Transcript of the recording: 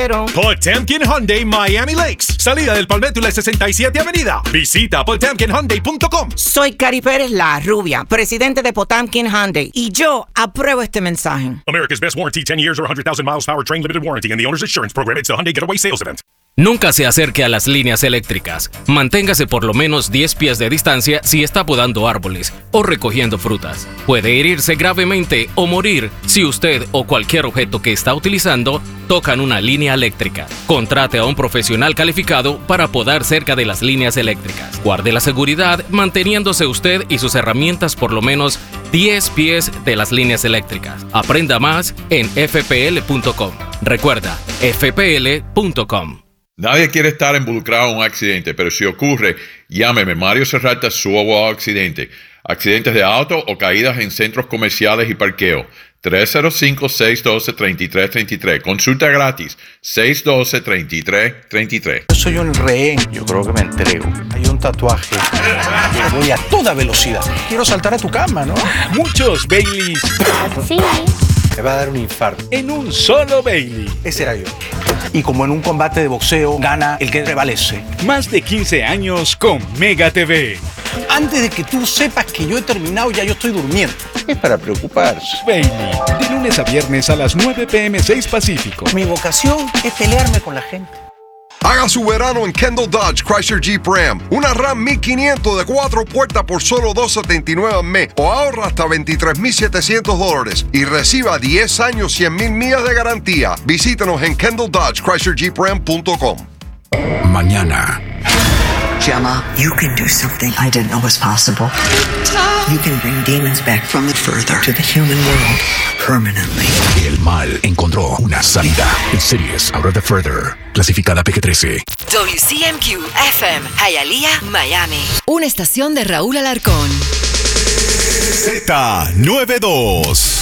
quiero. Potemkin Hyundai Miami Lakes. Salida del Palmetto y la 67 Avenida. Visita potemkinhyundai.com. Soy Cari Pérez, la rubia, presidente de Potemkin Hyundai. Y yo apruebo este mensaje. America's best warranty, 10 years or 100,000 miles powertrain limited warranty and the owner's insurance program. It's the Hyundai Getaway Sales Event. Nunca se acerque a las líneas eléctricas. Manténgase por lo menos 10 pies de distancia si está podando árboles o recogiendo frutas. Puede herirse gravemente o morir si usted o cualquier objeto que está utilizando tocan una línea eléctrica. Contrate a un profesional calificado para podar cerca de las líneas eléctricas. Guarde la seguridad manteniéndose usted y sus herramientas por lo menos 10 pies de las líneas eléctricas. Aprenda más en fpl.com. Recuerda, fpl.com. Nadie quiere estar involucrado en un accidente, pero si ocurre, llámeme Mario Serrata, su abogado accidente. Accidentes de auto o caídas en centros comerciales y parqueo. 305-612-3333. Consulta gratis. 612-3333. Yo soy un rehén. Yo creo que me entrego. Hay un tatuaje que voy a toda velocidad. Quiero saltar a tu cama, ¿no? Muchos Baileys. Sí. Me va a dar un infarto. En un solo Bailey. Ese era yo. Y como en un combate de boxeo, gana el que prevalece. Más de 15 años con Mega TV. Antes de que tú sepas que yo he terminado, ya yo estoy durmiendo. Es para preocuparse. Bailey, de lunes a viernes a las 9 p.m. 6 Pacífico. Mi vocación es pelearme con la gente. Haga su verano en Kendall Dodge Chrysler Jeep Ram. Una Ram 1500 de 4 puertas por solo $279 al mes o ahorra hasta $23,700 y reciba 10 años, 100,000 millas de garantía. Visítenos en KendallDodgeChryslerJeepRam.com. Mañana. Gemma, you can do something I didn't know was possible. You can bring demons back from the further to the human world permanently. El mal encontró una salida. En series Out of the Further, clasificada PG-13. WCMQ FM, Hialeah, Miami. Una estación de Raúl Alarcón. Z92.